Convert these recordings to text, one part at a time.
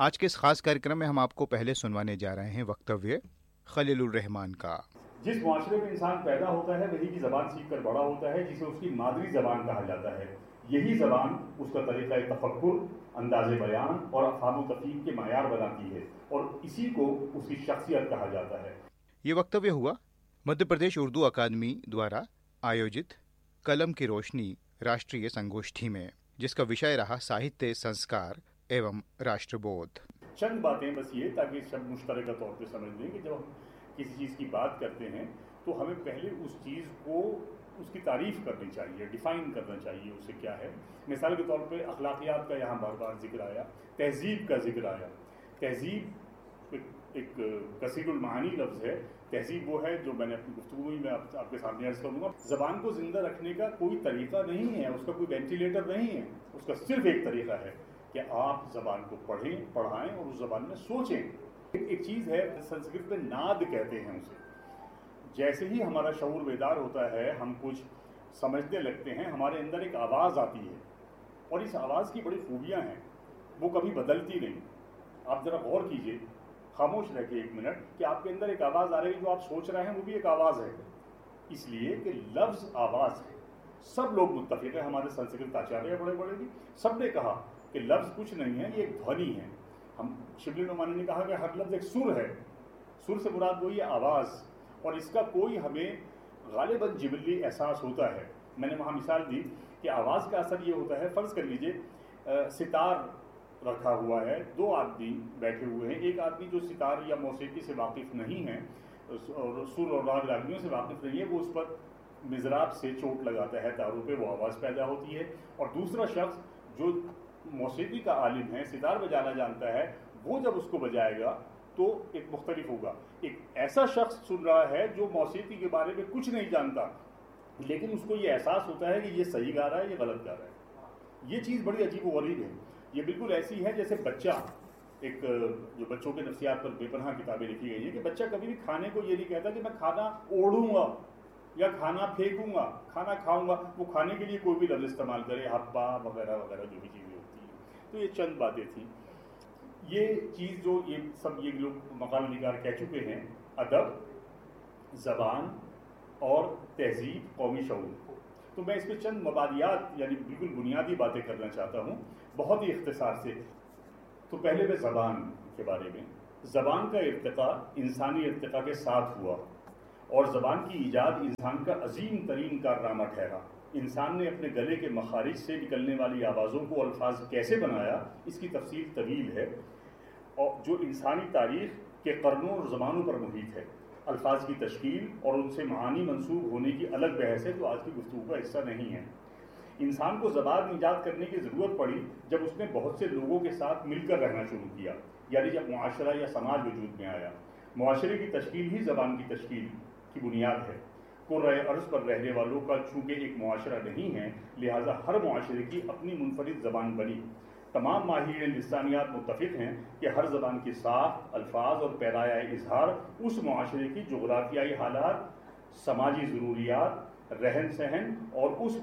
آج کے اس خاص कार्यक्रम میں ہم آپ کو پہلے سنوانے جا رہے ہیں وقتویہ خلیل الرحمان کا۔ جس معاشرے میں انسان پیدا ہوتا ہے وہی کی زبان سیکھ کر بڑا ہوتا ہے، جسے اس کی مادری زبان کہا جاتا ہے۔ یہی زبان اس کا طریقہ تفکر، انداز بیان اور افہام و تفہیم کے معیار بناتی ہے، اور اسی کو اس کی شخصیت کہا جاتا ہے۔ یہ وقتویہ ہوا مدھیہ پردیش اردو اکادمی دوارا آیوجت قلم کی روشنی راشٹریہ سنگوشٹھی میں، جس کا وشے رہا ساہتیہ سنسکار ایوم راشٹر بودھ۔ چند باتیں بس یہ تاکہ سب مشترکہ طور پہ سمجھ لیں کہ جب ہم کسی چیز کی بات کرتے ہیں تو ہمیں پہلے اس چیز کو اس کی تعریف کرنی چاہیے، ڈیفائن کرنا چاہیے اسے کیا ہے۔ مثال کے طور پہ اخلاقیات کا یہاں بار بار ذکر آیا، تہذیب کا ذکر آیا۔ تہذیب ایک کثیر المعانی لفظ ہے۔ تہذیب وہ ہے جو میں نے اپنی گفتگو میں آپ کے سامنے عرض کروں گا، زبان کو زندہ رکھنے کا کوئی طریقہ نہیں ہے، اس کا کوئی وینٹیلیٹر نہیں ہے، اس کا صرف ایک طریقہ ہے کہ آپ زبان کو پڑھیں، پڑھائیں اور اس زبان میں سوچیں۔ ایک چیز ہے سنسکرت میں ناد کہتے ہیں اسے۔ جیسے ہی ہمارا شعور بیدار ہوتا ہے، ہم کچھ سمجھنے لگتے ہیں، ہمارے اندر ایک آواز آتی ہے، اور اس آواز کی بڑی خوبیاں ہیں، وہ کبھی بدلتی نہیں۔ آپ ذرا غور کیجئے، خاموش رہ کے ایک منٹ، کہ آپ کے اندر ایک آواز آ رہی ہے، جو آپ سوچ رہے ہیں وہ بھی ایک آواز ہے، اس لیے کہ لفظ آواز ہے۔ سب لوگ متفق ہیں، ہمارے سنسکرت آچاریہ بڑے بڑے بھی سب نے کہا کہ لفظ کچھ نہیں ہے، یہ ایک دھونی ہے۔ ہم شبلی نعمانی نے کہا کہ ہر لفظ ایک سر ہے، سر سے مراد وہی ہے آواز، اور اس کا کوئی ہمیں غالباً جبلی احساس ہوتا ہے۔ میں نے وہاں مثال دی کہ آواز کا اثر یہ ہوتا ہے، فرض کر لیجئے ستار رکھا ہوا ہے، دو آدمی بیٹھے ہوئے ہیں، ایک آدمی جو ستار یا موسیقی سے واقف نہیں ہے اور سر اور راگ راگنیوں سے واقف نہیں ہے، وہ اس پر مضراب سے چوٹ لگاتا ہے تاروں پہ، وہ آواز پیدا ہوتی ہے۔ اور دوسرا شخص جو موسیقی کا عالم ہے، ستار بجانا جانتا ہے، وہ جب اس کو بجائے گا تو ایک مختلف ہوگا۔ ایک ایسا شخص سن رہا ہے جو موسیقی کے بارے میں کچھ نہیں جانتا، لیکن اس کو یہ احساس ہوتا ہے کہ یہ صحیح گا رہا ہے، یہ غلط گا رہا ہے۔ یہ چیز بڑی عجیب و غریب ہے۔ یہ بالکل ایسی ہے جیسے بچہ، ایک جو بچوں کے نفسیات پر بے پناہ کتابیں لکھی گئی ہیں، کہ بچہ کبھی بھی کھانے کو یہ نہیں کہتا کہ میں کھانا اوڑھوں گا یا کھانا پھینکوں گا، کھانا کھاؤں گا۔ وہ کھانے کے لیے کوئی بھی لفظ استعمال کرے، ہپا وغیرہ وغیرہ جو بھی چیزیں ہوتی ہیں۔ تو یہ چند باتیں تھیں۔ یہ چیز جو یہ سب یہ لوگ مقال نگار کہہ چکے ہیں، ادب، زبان اور تہذیب، قومی شعور، تو میں اس میں چند مبادیات یعنی بالکل بنیادی باتیں کرنا چاہتا ہوں بہت ہی اختصار سے۔ تو پہلے میں زبان کے بارے میں، زبان کا ارتقاء انسانی ارتقاء کے ساتھ ہوا، اور زبان کی ایجاد انسان کا عظیم ترین کارنامہ ٹھہرا۔ انسان نے اپنے گلے کے مخارج سے نکلنے والی آوازوں کو الفاظ کیسے بنایا، اس کی تفصیل طویل ہے، اور جو انسانی تاریخ کے قرنوں اور زمانوں پر محیط ہے۔ الفاظ کی تشکیل اور ان سے معانی منسوب ہونے کی الگ بحث ہے، جو آج کی گفتگو کا حصہ نہیں ہے۔ انسان کو زبان ایجاد کرنے کی ضرورت پڑی جب اس نے بہت سے لوگوں کے ساتھ مل کر رہنا شروع کیا، یعنی جب معاشرہ یا سماج وجود میں آیا۔ معاشرے کی تشکیل ہی زبان کی تشکیل کی بنیاد ہے۔ کرۂ ارض پر رہنے والوں کا چونکہ ایک معاشرہ نہیں ہے، لہٰذا ہر معاشرے کی اپنی منفرد زبان بنی۔ تمام ماہرین لسانیات متفق ہیں کہ ہر زبان کی ساخت، الفاظ اور پیرایہ اظہار اس معاشرے کی جغرافیائی حالات، سماجی ضروریات، رہن سہن اور اس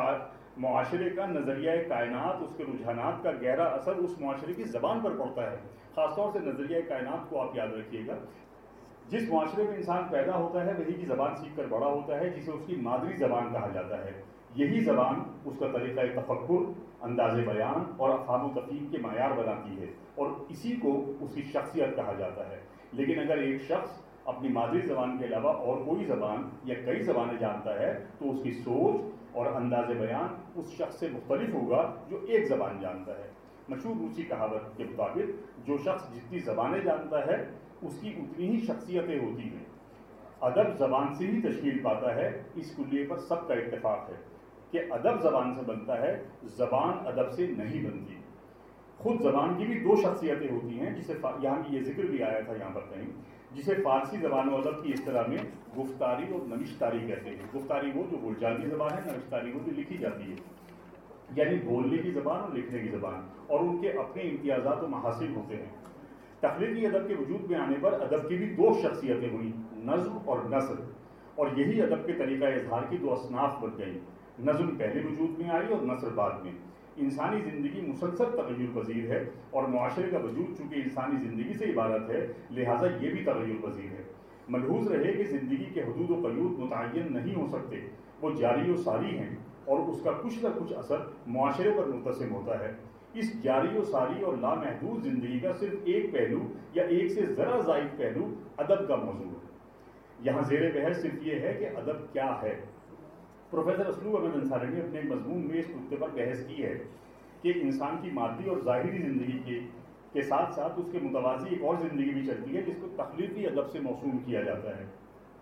معاشرے کا نظریہ کائنات، اس کے رجحانات کا گہرا اثر اس معاشرے کی زبان پر پڑتا ہے۔ خاص طور سے نظریہ کائنات کو آپ یاد رکھیے گا۔ جس معاشرے میں انسان پیدا ہوتا ہے وہی کی زبان سیکھ کر بڑا ہوتا ہے، جسے اس کی مادری زبان کہا جاتا ہے۔ یہی زبان اس کا طریقہ تفکر، انداز بیان اور افہام و تفہیم کے معیار بناتی ہے، اور اسی کو اس کی شخصیت کہا جاتا ہے۔ لیکن اگر ایک شخص اپنی مادری زبان کے علاوہ اور کوئی زبان یا کئی زبانیں جانتا ہے تو اس کی سوچ اور انداز بیان اس شخص سے مختلف ہوگا جو ایک زبان جانتا ہے۔ مشہور روسی کہاوت کے مطابق جو شخص جتنی زبانیں جانتا ہے اس کی اتنی ہی شخصیتیں ہوتی ہیں۔ ادب زبان سے ہی تشکیل پاتا ہے، اس کلیے پر سب کا اتفاق ہے کہ ادب زبان سے بنتا ہے، زبان ادب سے نہیں بنتی۔ خود زبان کی بھی دو شخصیتیں ہوتی ہیں، جسے یہاں یہ ذکر بھی آیا تھا یہاں پر کہیں، جسے فارسی زبان و ادب کی اصطلاح میں گفتاری اور نوشتاری کہتے ہیں۔ گفتاری وہ جو بول جاتی زبان ہے، نوشتاری وہ جو لکھی جاتی ہے، یعنی بولنے کی زبان اور لکھنے کی زبان، اور ان کے اپنے امتیازات و محاسن ہوتے ہیں۔ تخلیقی ادب کے وجود میں آنے پر ادب کی بھی دو شخصیتیں ہوئیں، نظم اور نثر، اور یہی ادب کے طریقہ اظہار کی دو اصناف بن گئی۔ نظم پہلے وجود میں آئی اور نثر بعد میں۔ انسانی زندگی مسلسل تغیر پذیر ہے اور معاشرے کا وجود چونکہ انسانی زندگی سے عبارت ہے لہٰذا یہ بھی تغیر پذیر ہے۔ ملحوظ رہے کہ زندگی کے حدود و قیود متعین نہیں ہو سکتے، وہ جاری و ساری ہیں اور اس کا کچھ نہ کچھ اثر معاشرے پر مرتسم ہوتا ہے۔ اس جاری و ساری اور لامحدود زندگی کا صرف ایک پہلو یا ایک سے ذرا زائد پہلو ادب کا موضوع ہے۔ یہاں زیر بحث صرف یہ ہے کہ ادب کیا ہے۔ پروفیسر اسلوب احمد انصاری نے اپنے مضمون میں اس نقطے پر بحث کی ہے کہ انسان کی مادی اور ظاہری زندگی کے ساتھ ساتھ اس کے متوازی ایک اور زندگی بھی چلتی ہے جس کو تخلیقی ادب سے موسوم کیا جاتا ہے۔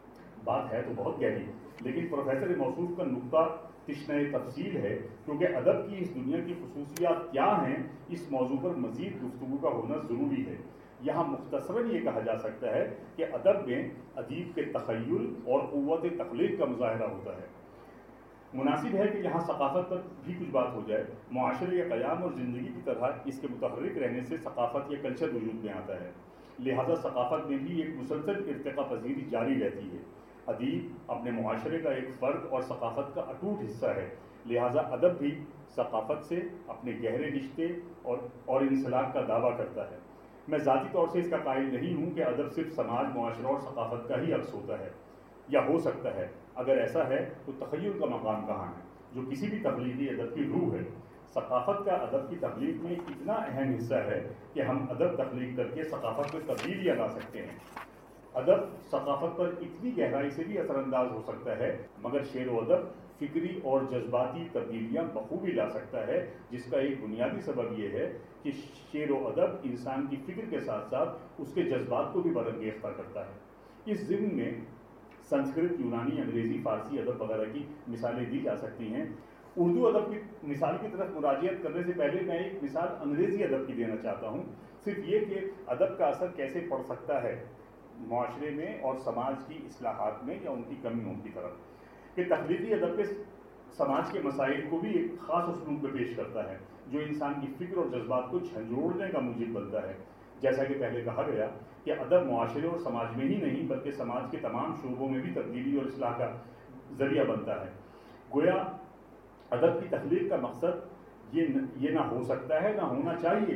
بات ہے تو بہت گہری، لیکن پروفیسر موصوف کا نقطہ تشنہ تفصیل ہے، کیونکہ ادب کی اس دنیا کی خصوصیات کیا ہیں اس موضوع پر مزید گفتگو کا ہونا ضروری ہے۔ یہاں مختصراً یہ کہا جا سکتا ہے کہ ادب میں ادیب کے تخیل اور قوت تخلیق کا مظاہرہ ہوتا ہے۔ مناسب ہے کہ یہاں ثقافت پر بھی کچھ بات ہو جائے۔ معاشرے کے قیام اور زندگی کی طرح اس کے متحرک رہنے سے ثقافت یا کلچر وجود میں آتا ہے، لہذا ثقافت میں بھی ایک مسلسل ارتقا پذیری جاری رہتی ہے۔ ادیب اپنے معاشرے کا ایک فرد اور ثقافت کا اٹوٹ حصہ ہے، لہذا ادب بھی ثقافت سے اپنے گہرے رشتے اور انسلاک کا دعویٰ کرتا ہے۔ میں ذاتی طور سے اس کا قائل نہیں ہوں کہ ادب صرف سماج، معاشرہ اور ثقافت کا ہی عکس ہوتا ہے یا ہو سکتا ہے۔ اگر ایسا ہے تو تخیل کا مقام کہاں ہے جو کسی بھی تخلیقی ادب کی روح ہے؟ ثقافت کا ادب کی تخلیق میں اتنا اہم حصہ ہے کہ ہم ادب تخلیق کر کے ثقافت میں تبدیلیاں لا سکتے ہیں۔ ادب ثقافت پر اتنی گہرائی سے بھی اثر انداز ہو سکتا ہے، مگر شعر و ادب فکری اور جذباتی تبدیلیاں بخوبی لا سکتا ہے، جس کا ایک بنیادی سبب یہ ہے کہ شعر و ادب انسان کی فکر کے ساتھ ساتھ اس کے جذبات کو بھی برانگیختہ کرتا ہے۔ اس ضمن میں سنسکرت، یونانی، انگریزی، فارسی ادب وغیرہ کی مثالیں دی جا سکتی ہیں۔ اردو ادب کی مثال کی طرف مراجعت کرنے سے پہلے میں ایک مثال انگریزی ادب کی دینا چاہتا ہوں، صرف یہ کہ ادب کا اثر کیسے پڑ سکتا ہے معاشرے میں اور سماج کی اصلاحات میں یا ان کی کمیوں کی طرف، کہ تخلیقی ادب کے سماج کے مسائل کو بھی ایک خاص اسلوب میں پیش کرتا ہے جو انسان کی فکر اور جذبات کو جھنجھوڑنے کا موجب بنتا ہے۔ جیسا کہ پہلے کہا گیا کہ ادب معاشرے اور سماج میں ہی نہیں بلکہ سماج کے تمام شعبوں میں بھی تبدیلی اور اصلاح کا ذریعہ بنتا ہے۔ گویا ادب کی تخلیق کا مقصد یہ نہ ہو سکتا ہے نہ ہونا چاہیے۔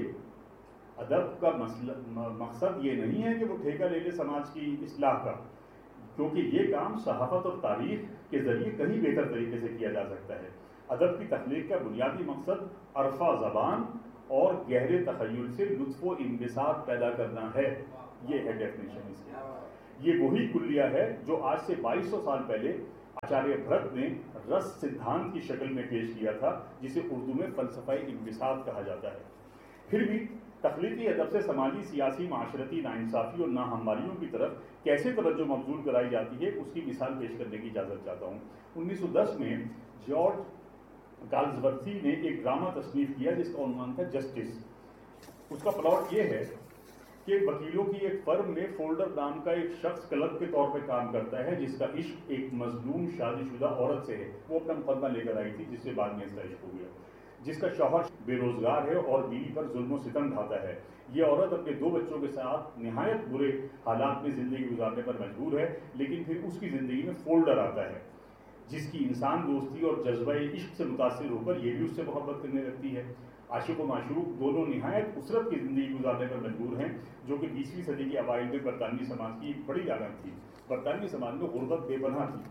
ادب کا مقصد یہ نہیں ہے کہ وہ ٹھیکہ لے لے سماج کی اصلاح کا، کیونکہ یہ کام صحافت اور تاریخ کے ذریعے کہیں بہتر طریقے سے کیا جا سکتا ہے۔ ادب کی تخلیق کا بنیادی مقصد عرفہ زبان اور گہرے تخیل سے لطف و انبساط پیدا کرنا ہے۔ یہ ہے ڈیفینیشن اس کی۔ یہ وہی کلیہ ہے جو آج سے 2200 سال پہلے آچاریہ بھرت نے رس سدھانت کی شکل میں پیش کیا تھا، جسے اردو میں فلسفہ انبساط کہا جاتا ہے۔ پھر بھی تخلیقی ادب سے سماجی، سیاسی، معاشرتی ناانصافی اور ناہمواریوں کی طرف کیسے توجہ مبذول کرائی جاتی ہے اس کی مثال پیش کرنے کی اجازت چاہتا ہوں۔ 1910 میں جارج گالزورتھی نے ایک ڈرامہ تصنیف کیا جس کا عنوان تھا جسٹس۔ اس کا پلاٹ یہ ہے کہ وکیلوں کی ایک فرم میں فولڈر نام کا ایک شخص کلرک کے طور پہ کام کرتا ہے جس کا عشق ایک مظلوم شادی شدہ عورت سے ہے۔ وہ اپنا مقدمہ لے کر آئی تھی جس سے بعد میں اس کا عشق ہو گیا، جس کا شوہر بے روزگار ہے اور بیوی پر ظلم و ستم ڈھاتا ہے۔ یہ عورت اپنے 2 بچوں کے ساتھ نہایت برے حالات میں زندگی گزارنے پر مجبور ہے، لیکن پھر اس کی زندگی میں فولڈر آتا ہے جس کی انسان دوستی اور جذبہ عشق سے متاثر ہو کر یہ بھی اس سے محبت کرنے لگتی ہے۔ عاشق و معشوق دونوں نہایت اسرت کی زندگی گزارنے پر مجبور ہیں، جو کہ 20ویں صدی کے اوائل میں برطانوی سماج کی ایک بڑی علامت تھی۔ برطانوی سماج میں غربت بے پناہ تھی۔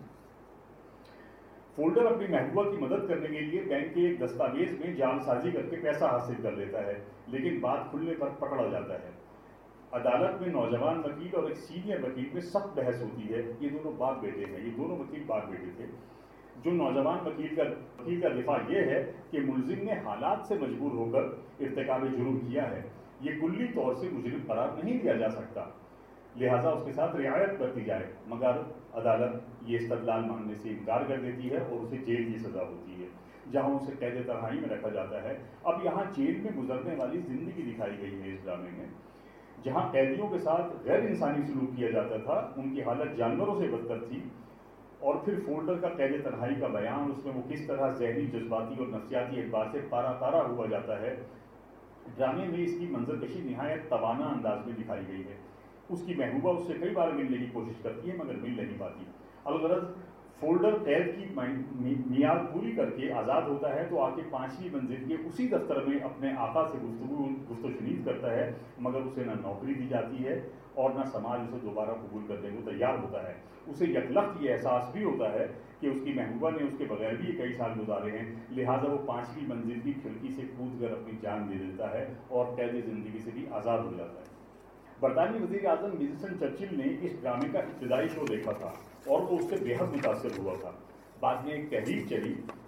فولڈر اپنی محبوبہ کی مدد کرنے کے لیے بینک کے ایک دستاویز میں جعل سازی کر کے پیسہ حاصل کر لیتا ہے، لیکن بات کھلنے پر پکڑا جاتا ہے۔ عدالت میں نوجوان وکیل اور ایک سینئر وکیل میں سخت بحث ہوتی ہے۔ یہ دونوں باپ بیٹے ہیں، یہ دونوں وکیل باپ بیٹے تھے۔ جو نوجوان وکیل کا دفاع یہ ہے کہ ملزم نے حالات سے مجبور ہو کر ارتکاب جرم کیا ہے، یہ کلی طور سے مجرم قرار نہیں دیا جا سکتا، لہٰذا اس کے ساتھ رعایت برتی جائے، مگر عدالت یہ استدلال ماننے سے انکار کر دیتی ہے اور اسے جیل کی سزا ہوتی ہے، جہاں اسے قید تنہائی میں رکھا جاتا ہے۔ اب یہاں جیل میں گزرنے والی زندگی دکھائی گئی ہے اس ڈرامے میں، جہاں قیدیوں کے ساتھ غیر انسانی سلوک کیا جاتا تھا، ان کی حالت جانوروں سے بدتر تھی۔ اور پھر فولڈر کا قید تنہائی کا بیان، اس میں وہ کس طرح ذہنی، جذباتی اور نفسیاتی اعتبار سے پارا تارا ہوا جاتا ہے۔ ڈرامے میں اس کی منظر کشی نہایت توانا انداز میں دکھائی گئی ہے۔ اس کی محبوبہ اس سے کئی بار ملنے کی کوشش کرتی ہے مگر مل نہیں پاتی۔ الغرض فولڈر قید کی میعاد پوری کر کے آزاد ہوتا ہے تو آ کے 5ویں منزل کے اسی دفتر میں اپنے آقا سے گفت و شنید کرتا ہے، مگر اسے نہ نوکری دی جاتی ہے اور نہ سماج اسے دوبارہ قبول کرنے کو تیار ہوتا ہے۔ اسے یکلخت یہ احساس بھی ہوتا ہے کہ اس کی محبوبہ نے اس کے بغیر بھی کئی سال گزارے ہیں، لہٰذا وہ 5ویں منزل کی کھڑکی سے کود کر اپنی جان دے دیتا ہے اور قید زندگی سے بھی آزاد ہو جاتا ہے۔ برطانوی وزیر اعظم ونسٹن چرچل نے اس ڈرامے کا ابتدائی شو دیکھا تھا اور وہ اس سے بے حد متاثر ہوا تھا۔ بعد میں ایک تحریک چلی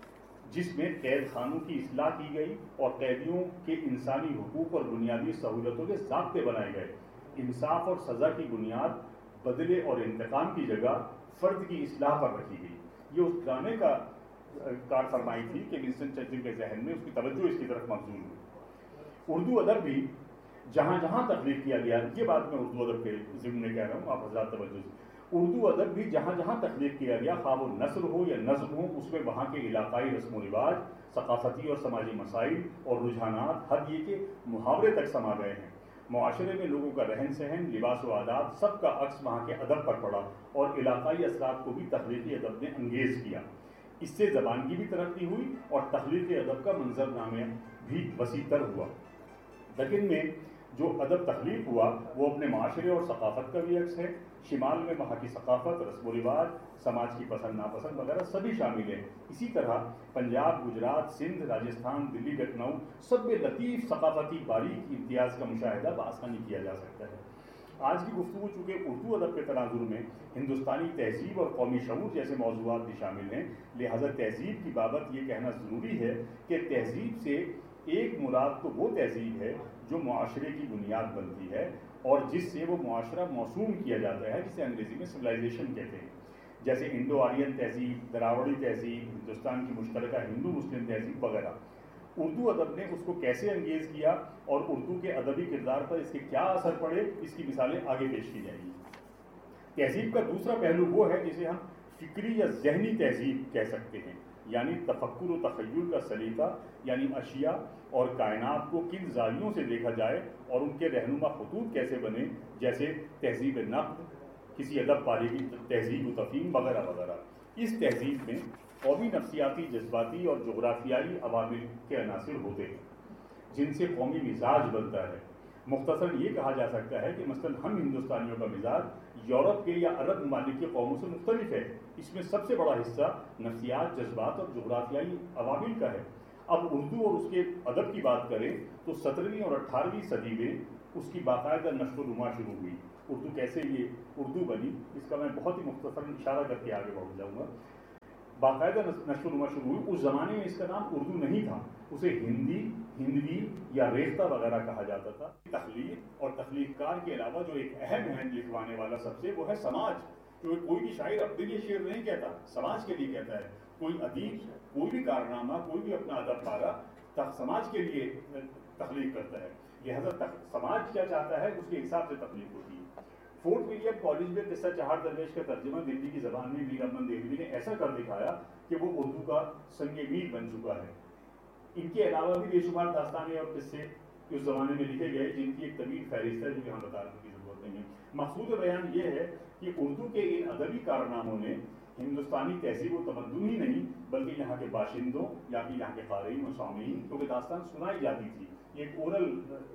جس میں قید خانوں کی اصلاح کی گئی اور قیدیوں کے انسانی حقوق اور بنیادی سہولتوں کے ضابطے بنائے گئے۔ انصاف اور سزا کی بنیاد بدلے اور انتقام کی جگہ فرد کی اصلاح پر رکھی گئی۔ یہ اس ڈرامے کا کار فرمائی تھی کہ ونسٹن چرچل کے ذہن میں اس کی توجہ اس کی طرف مبذول ہوئی۔ اردو ادب بھی جہاں جہاں تخلیق کیا گیا، یہ بات میں اردو ادب کے ضمن میں کہہ رہا ہوں، آپ حضرات توجہ سے، اردو ادب بھی جہاں جہاں تخلیق کیا گیا، خواہ وہ نثر ہو یا نظم ہو، اس میں وہاں کے علاقائی رسم و رواج، ثقافتی اور سماجی مسائل اور رجحانات حد یہ کہ محاورے تک سما گئے ہیں۔ معاشرے میں لوگوں کا رہن سہن، لباس و عادات، سب کا عکس وہاں کے ادب پر پڑا اور علاقائی اثرات کو بھی تخلیقی ادب نے انگیز کیا۔ اس سے زبان کی بھی ترقی ہوئی اور تخلیقی ادب کا منظر نامہ بھی وسیع تر ہوا۔ لیکن میں جو ادب تخلیق ہوا وہ اپنے معاشرے اور ثقافت کا بھی عکس ہے۔ شمال میں وہاں کی ثقافت، رسم و رواج، سماج کی پسند ناپسند وغیرہ سبھی شامل ہیں۔ اسی طرح پنجاب، گجرات، سندھ، راجستھان، دلی، لکھنؤ سب میں لطیف ثقافتی باریک امتیاز کا مشاہدہ بآسانی کیا جا سکتا ہے۔ آج کی گفتگو چونکہ اردو ادب کے تناظر میں ہندوستانی تہذیب اور قومی شعور جیسے موضوعات بھی شامل ہیں، لہذا تہذیب کی بابت یہ کہنا ضروری ہے کہ تہذیب سے ایک مراد تو وہ تہذیب ہے جو معاشرے کی بنیاد بنتی ہے اور جس سے وہ معاشرہ موسوم کیا جاتا ہے، جسے انگریزی میں سویلائزیشن کہتے ہیں، جیسے انڈو آرین تہذیب، دراوڑی تہذیب، ہندوستان کی مشترکہ ہندو مسلم تہذیب وغیرہ۔ اردو ادب نے اس کو کیسے انگیز کیا اور اردو کے ادبی کردار پر اس کے کیا اثر پڑے، اس کی مثالیں آگے پیش کی جائیں گی۔ تہذیب کا دوسرا پہلو وہ ہے جسے ہم فکری یا ذہنی تہذیب کہہ سکتے ہیں، یعنی تفکر و تخیل کا سلیقہ، یعنی اشیاء اور کائنات کو کن زاویوں سے دیکھا جائے اور ان کے رہنما خطوط کیسے بنے، جیسے تہذیب نقد، کسی ادب پارے کی تہذیب و تفہیم وغیرہ وغیرہ۔ اس تہذیب میں قومی نفسیاتی، جذباتی اور جغرافیائی عوامل کے عناصر ہوتے ہیں جن سے قومی مزاج بنتا ہے۔ مختصر یہ کہا جا سکتا ہے کہ مثلا ہم ہندوستانیوں کا مزاج یورپ کے یا عرب ممالک کے قوموں سے مختلف ہے۔ اس میں سب سے بڑا حصہ نفسیات، جذبات اور جغرافیائی عوامل کا ہے۔ اب اردو اور اس کے ادب کی بات کریں تو 17ویں اور 18ویں صدی میں اس کی باقاعدہ نشو و نما شروع ہوئی۔ اردو کیسے یہ اردو بنی، اس کا میں بہت ہی مختصر اشارہ کر کے آگے بڑھ جاؤں گا۔ باقاعدہ نشو و نما شروع ہوئی۔ اس زمانے میں اس کا نام اردو نہیں تھا، اسے ہندی، ہندوی یا ریختہ وغیرہ کہا جاتا تھا۔ تخلیق اور تخلیق کار کے علاوہ جو ایک اہم ہے لکھوانے والا سب سے، وہ ہے سماج۔ کیونکہ کوئی بھی شاعر اپنے لیے شعر نہیں کہتا، سماج کے لیے کہتا ہے۔ کوئی ادیب کوئی بھی کارنامہ، کوئی بھی اپنا ادب پارہ سماج کے لیے تخلیق کرتا ہے، لہذا سماج کیا چاہتا ہے اس کے حساب سے تخلیق ہوتی ہے۔ فورٹ ولیم کالج میں قصہ چہار درویش کا ترجمہ دلی کی زبان میں میر امن دہلوی نے ایسا کر دکھایا کہ وہ اردو کا سنگ میل بن چکا ہے۔ ان کے علاوہ بھی بے شمار داستانیں اور قصے اس زمانے میں لکھے گئے جن کی ایک طویل فہرست ہے جو یہاں بتانے کی ضرورت نہیں ہے۔ مقصود بیان یہ ہے کہ اردو کے ان ادبی کارناموں نے ہندوستانی تہذیب و تمدن ہی نہیں بلکہ یہاں کے باشندوں یا کہ یہاں کے قارئین و سامعین، کیونکہ داستان سنائی جاتی تھی، یہ ایک اورل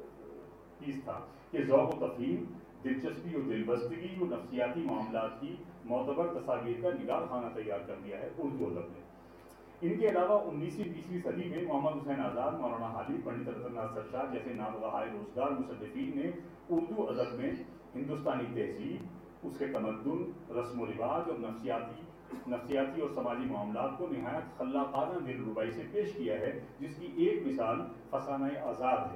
چیز تھا کہ ذوق و تفہیم، دلچسپی و دلبستگی و نفسیاتی معاملات کی معتبر تصاویر کا نگار خانہ تیار کر دیا ہے اردو ادب نے۔ ان کے علاوہ 19ویں صدی میں محمد حسین آزاد، مولانا حالی، پنڈت رتن ناتھ سرشار جیسے نابغہ روزگار مصنفین نے اردو ادب میں ہندوستانی تہذیب، اس کے تمدن، رسم و رواج اور نفسیاتی اور سماجی معاملات کو نہایت خلاقانہ دلربائی سے پیش کیا ہے، جس کی ایک مثال فسانہ آزاد ہے۔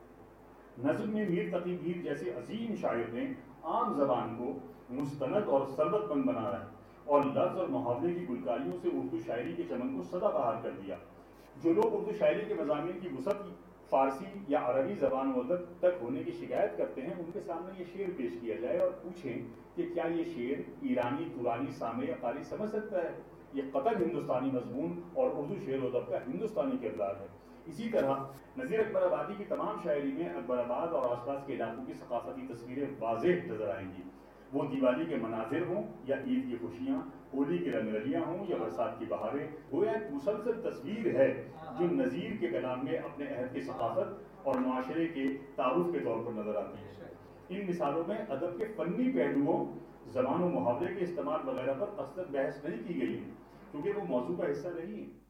نظم میں میر تقی میر جیسے عظیم شاعر نے عام زبان کو مستند اور سربت مند بنایا اور لفظ اور محاورے کی گلکاریوں سے اردو شاعری کے چمن کو سدا بہار کر دیا۔ جو لوگ اردو شاعری کے مضامین کی وسعت فارسی یا عربی زبان و ادب تک ہونے کی شکایت کرتے ہیں، ان کے سامنے یہ شعر پیش کیا جائے اور پوچھیں کہ کیا یہ شعر ایرانی، ترانی، سامع یا قاری سمجھ سکتا ہے؟ یہ قطعاً ہندوستانی مضمون اور اردو شعر و ادب کا ہندوستانی کردار ہے۔ اسی طرح نذیر اکبر آبادی کی تمام شاعری میں اکبر آباد اور آس پاس کے علاقوں کی ثقافتی تصویریں واضح نظر آئیں گی۔ وہ دیوالی کے مناظر ہوں یا عید کی خوشیاں، ہولی کی رنگ رلیاں ہوں یا برسات کی بہاریں، گویا ایک مسلسل تصویر ہے جو نظیر کے کلام میں اپنے عہد کی ثقافت اور معاشرے کے تعارف کے طور پر نظر آتی ہے۔ ان مثالوں میں ادب کے فنی پہلوؤں، زبان و محاورے کے استعمال وغیرہ پر اصلاً بحث نہیں کی گئی ہے، کیونکہ وہ موضوع کا حصہ نہیں ہے۔